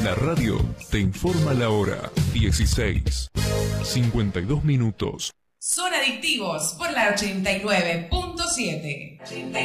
La radio te informa la hora 16:52. Son adictivos por la 89.7.